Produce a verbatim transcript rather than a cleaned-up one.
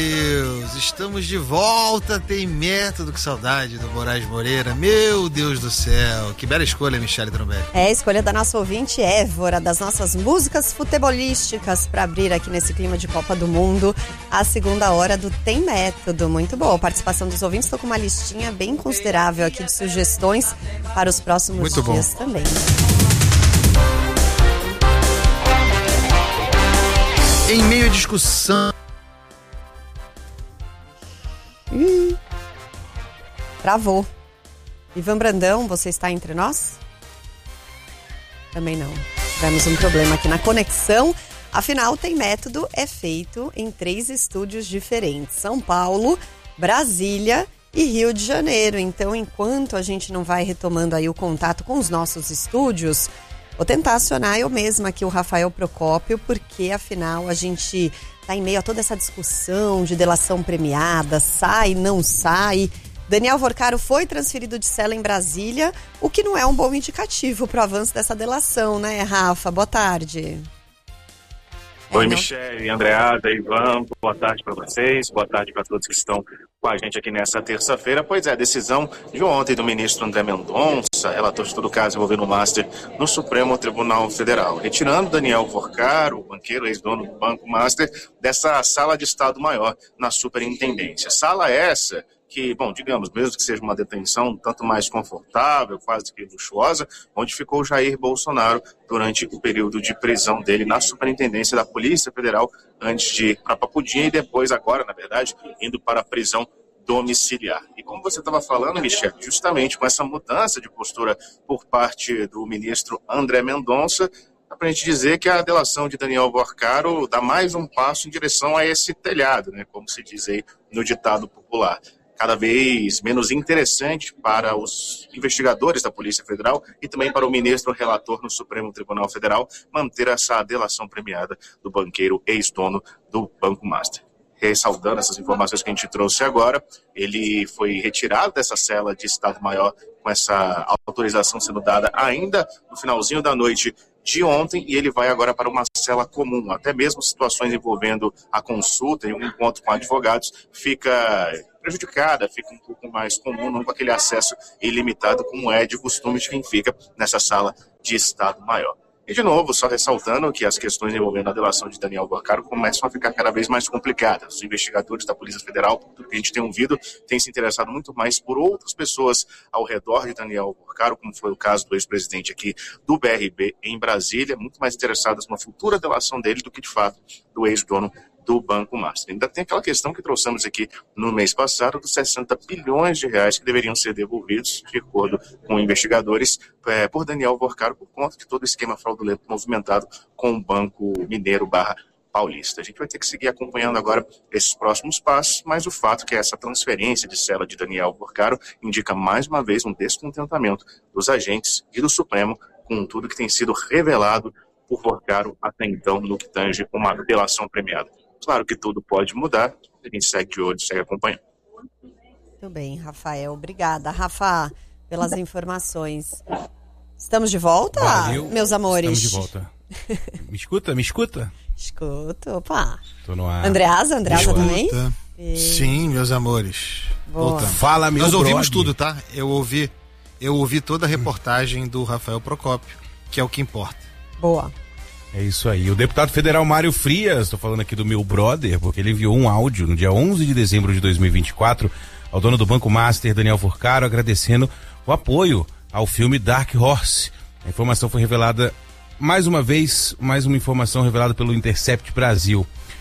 Deus, estamos de volta. Tem método, que saudade do Moraes Moreira. Meu Deus do céu, que bela escolha, Michele Trombelli. É a escolha da nossa ouvinte Évora, das nossas músicas futebolísticas para abrir aqui nesse clima de Copa do Mundo a segunda hora do Tem Método. Muito boa a participação dos ouvintes. Estou com uma listinha bem considerável aqui de sugestões para os próximos Muito dias bom. também. Em meio à discussão... Ih, travou. Ivan Brandão, você está entre nós? Também não. Tivemos um problema aqui na conexão. Afinal, Tem Método é feito em três estúdios diferentes: São Paulo, Brasília e Rio de Janeiro. Então, enquanto a gente não vai retomando aí o contato com os nossos estúdios, vou tentar acionar eu mesma aqui o Rafael Procópio, porque afinal a gente está em meio a toda essa discussão de delação premiada, sai, não sai. Daniel Vorcaro foi transferido de cela em Brasília, o que não é um bom indicativo para o avanço dessa delação, né, Rafa? Boa tarde. Oi, Michele, Andreada, Ivan, boa tarde para vocês, boa tarde para todos que estão com a gente aqui nessa terça-feira. Pois é, a decisão de ontem do ministro André Mendonça, relator de todo o caso envolvendo o Master no Supremo Tribunal Federal, retirando Daniel Vorcaro, o banqueiro ex-dono do Banco Master, dessa sala de Estado-Maior na superintendência. Sala essa que, bom, digamos, mesmo que seja uma detenção tanto mais confortável, quase que luxuosa, onde ficou o Jair Bolsonaro durante o período de prisão dele na superintendência da Polícia Federal, antes de ir para Papudim e depois, agora, na verdade, indo para a prisão domiciliar. E como você estava falando, Michele, justamente com essa mudança de postura por parte do ministro André Mendonça, dá para a gente dizer que a delação de Daniel Vorcaro dá mais um passo em direção a esse telhado, né, como se diz aí no ditado popular. Cada vez menos interessante para os investigadores da Polícia Federal e também para o ministro relator no Supremo Tribunal Federal manter essa delação premiada do banqueiro ex-dono do Banco Master. Ressaltando essas informações que a gente trouxe agora, ele foi retirado dessa cela de Estado-Maior com essa autorização sendo dada ainda no finalzinho da noite de ontem, e ele vai agora para uma cela comum. Até mesmo situações envolvendo a consulta e um encontro com advogados fica prejudicada, fica um pouco mais comum, não com aquele acesso ilimitado como é de costume de quem fica nessa sala de Estado-Maior. E, de novo, só ressaltando que as questões envolvendo a delação de Daniel Vorcaro começam a ficar cada vez mais complicadas. Os investigadores da Polícia Federal, por tudo que a gente tem ouvido, têm se interessado muito mais por outras pessoas ao redor de Daniel Vorcaro, como foi o caso do ex-presidente aqui do B R B em Brasília, muito mais interessadas numa futura delação dele do que, de fato, do ex-dono do Banco Master. Ainda tem aquela questão que trouxemos aqui no mês passado dos sessenta bilhões de reais que deveriam ser devolvidos, de acordo com investigadores, é, por Daniel Vorcaro, por conta de todo o esquema fraudulento movimentado com o Banco Mineiro barra Paulista. A gente vai ter que seguir acompanhando agora esses próximos passos, mas o fato é que essa transferência de cela de Daniel Vorcaro indica mais uma vez um descontentamento dos agentes e do Supremo com tudo que tem sido revelado por Vorcaro até então no que tange uma delação premiada. Claro que tudo pode mudar, a gente segue de olho, segue acompanhando. Muito bem, Rafael. Obrigada, Rafa, pelas informações. Estamos de volta, Valeu. meus amores? Estamos de volta. Me escuta? Me escuta? Escuta, opa. Tô no ar. Andreasa, Andreasa também? E... Sim, meus amores. Boa. Voltando. Fala, meu Nós ouvimos brother. tudo, tá? Eu ouvi, eu ouvi toda a reportagem do Rafael Procópio, que é o que importa. Boa. É isso aí. O deputado federal Mário Frias, estou falando aqui do meu brother, porque ele enviou um áudio no dia onze de dezembro de dois mil e vinte e quatro ao dono do Banco Master, Daniel Vorcaro, agradecendo o apoio ao filme Dark Horse. A informação foi revelada, mais uma vez, mais uma informação revelada pelo Intercept Brasil.